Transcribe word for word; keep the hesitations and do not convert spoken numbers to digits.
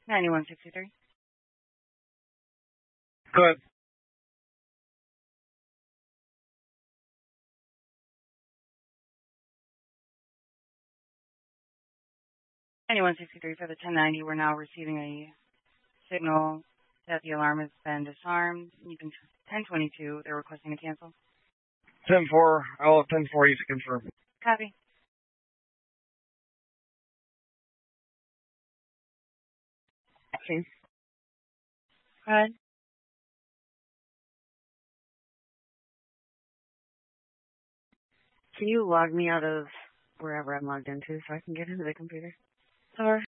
ninety-one sixty-three. Good. ninety-one sixty-three for the ten ninety. We're now receiving a signal that the alarm has been disarmed. You can ten twenty-two. They're requesting to cancel. ten four. I'll have ten forty to confirm. Copy. Okay. Go ahead. Can you log me out of wherever I'm logged into so I can get into the computer? Sure.